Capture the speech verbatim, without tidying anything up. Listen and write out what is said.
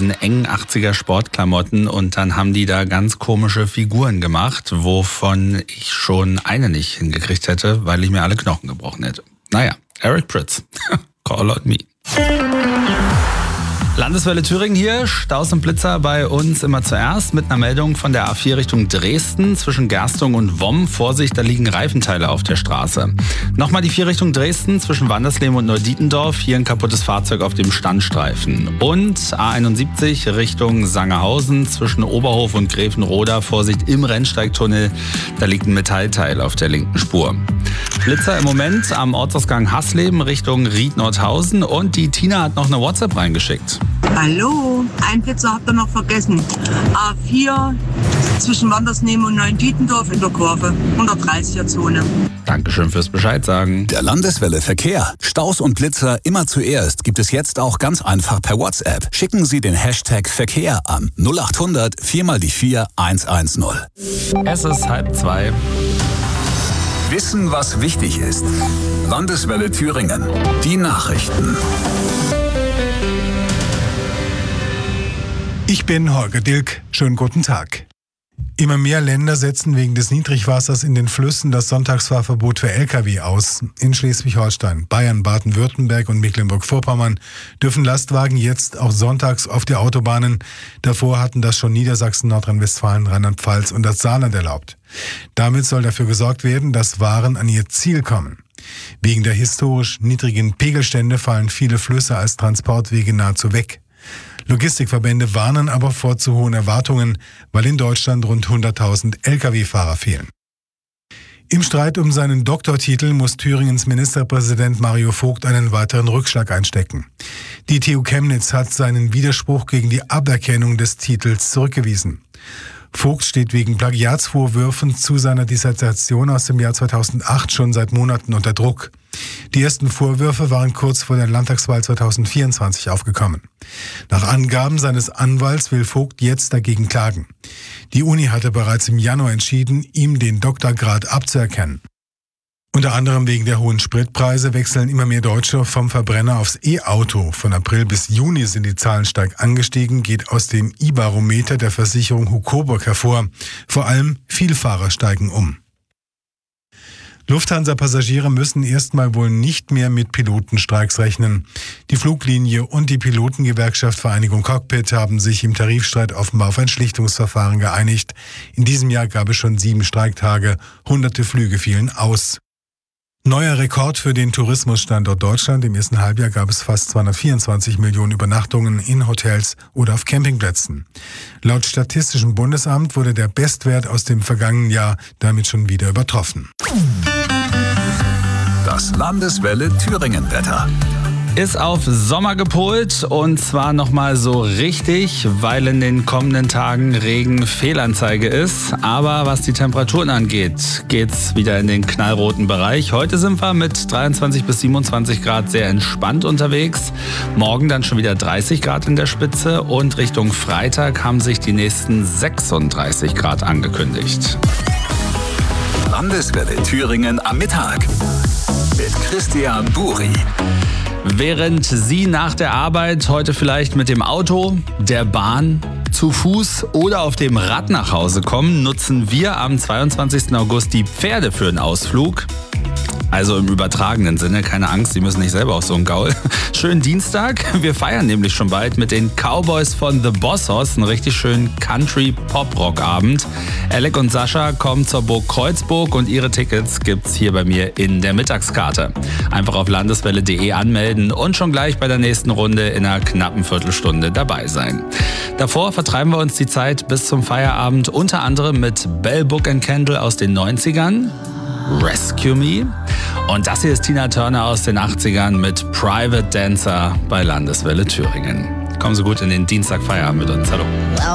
diesen engen achtziger Sportklamotten und dann haben die da ganz komische Figuren gemacht, wovon ich schon eine nicht hingekriegt hätte, weil ich mir alle Knochen gebrochen hätte. Naja, Eric Prydz, Call on me. Landeswelle Thüringen hier, Staus und Blitzer bei uns immer zuerst mit einer Meldung von der A vier Richtung Dresden zwischen Gerstung und Womm. Vorsicht, da liegen Reifenteile auf der Straße. Nochmal die vier Richtung Dresden zwischen Wandersleben und Neudietendorf, hier ein kaputtes Fahrzeug auf dem Standstreifen. Und A einundsiebzig Richtung Sangerhausen zwischen Oberhof und Gräfenroda, Vorsicht im Rennsteigtunnel, da liegt ein Metallteil auf der linken Spur. Blitzer im Moment am Ortsausgang Hasleben Richtung Ried-Nordhausen und die Tina hat noch eine WhatsApp reingeschickt. Hallo, ein Blitzer habt ihr noch vergessen. A vier zwischen Wandersnehmen und Neudietendorf in der Kurve, hundertdreißiger Zone. Dankeschön fürs Bescheid sagen. Der Landeswelle Verkehr. Staus und Blitzer immer zuerst gibt es jetzt auch ganz einfach per WhatsApp. Schicken Sie den Hashtag Verkehr an null acht hundert vier mal die vier eins eins null. Es ist halb zwei. Wissen, was wichtig ist. Landeswelle Thüringen. Die Nachrichten. Ich bin Holger Dilk. Schönen guten Tag. Immer mehr Länder setzen wegen des Niedrigwassers in den Flüssen das Sonntagsfahrverbot für L K W aus. In Schleswig-Holstein, Bayern, Baden-Württemberg und Mecklenburg-Vorpommern dürfen Lastwagen jetzt auch sonntags auf die Autobahnen. Davor hatten das schon Niedersachsen, Nordrhein-Westfalen, Rheinland-Pfalz und das Saarland erlaubt. Damit soll dafür gesorgt werden, dass Waren an ihr Ziel kommen. Wegen der historisch niedrigen Pegelstände fallen viele Flüsse als Transportwege nahezu weg. Logistikverbände warnen aber vor zu hohen Erwartungen, weil in Deutschland rund hunderttausend L K W-Fahrer fehlen. Im Streit um seinen Doktortitel muss Thüringens Ministerpräsident Mario Vogt einen weiteren Rückschlag einstecken. Die T U Chemnitz hat seinen Widerspruch gegen die Aberkennung des Titels zurückgewiesen. Vogt steht wegen Plagiatsvorwürfen zu seiner Dissertation aus dem Jahr zweitausendacht schon seit Monaten unter Druck. Die ersten Vorwürfe waren kurz vor der Landtagswahl zweitausendvierundzwanzig aufgekommen. Nach Angaben seines Anwalts will Vogt jetzt dagegen klagen. Die Uni hatte bereits im Januar entschieden, ihm den Doktorgrad abzuerkennen. Unter anderem wegen der hohen Spritpreise wechseln immer mehr Deutsche vom Verbrenner aufs E-Auto. Von April bis Juni sind die Zahlen stark angestiegen, geht aus dem I-Barometer der Versicherung Hucoburg hervor. Vor allem Vielfahrer steigen um. Lufthansa-Passagiere müssen erstmal wohl nicht mehr mit Pilotenstreiks rechnen. Die Fluglinie und die Pilotengewerkschaft Vereinigung Cockpit haben sich im Tarifstreit offenbar auf ein Schlichtungsverfahren geeinigt. In diesem Jahr gab es schon sieben Streiktage, hunderte Flüge fielen aus. Neuer Rekord für den Tourismusstandort Deutschland. Im ersten Halbjahr gab es fast zweihundertvierundzwanzig Millionen Übernachtungen in Hotels oder auf Campingplätzen. Laut Statistischem Bundesamt wurde der Bestwert aus dem vergangenen Jahr damit schon wieder übertroffen. Das Landeswelle Thüringen-Wetter. Ist auf Sommer gepolt und zwar nochmal so richtig, weil in den kommenden Tagen Regen Fehlanzeige ist. Aber was die Temperaturen angeht, geht's wieder in den knallroten Bereich. Heute sind wir mit dreiundzwanzig bis siebenundzwanzig Grad sehr entspannt unterwegs. Morgen dann schon wieder dreißig Grad in der Spitze und Richtung Freitag haben sich die nächsten sechsunddreißig Grad angekündigt. Landeswelle Thüringen am Mittag mit Christian Buri. Während Sie nach der Arbeit heute vielleicht mit dem Auto, der Bahn, zu Fuß oder auf dem Rad nach Hause kommen, nutzen wir am zweiundzwanzigsten August die Pferde für einen Ausflug. Also im übertragenen Sinne, keine Angst, Sie müssen nicht selber auf so einen Gaul. Schönen Dienstag, wir feiern nämlich schon bald mit den Cowboys von The Boss Hoss, einen richtig schönen Country-Pop-Rock-Abend. Alec und Sascha kommen zur Burg Kreuzburg und ihre Tickets gibt's hier bei mir in der Mittagskarte. Einfach auf landeswelle punkt de anmelden und schon gleich bei der nächsten Runde in einer knappen Viertelstunde dabei sein. Davor vertreiben wir uns die Zeit bis zum Feierabend unter anderem mit Bell Book and Candle aus den neunzigern. Rescue Me. Und das hier ist Tina Turner aus den achtzigern mit Private Dancer bei Landeswelle Thüringen. Kommen Sie gut in den Dienstagfeierabend mit uns. Hallo.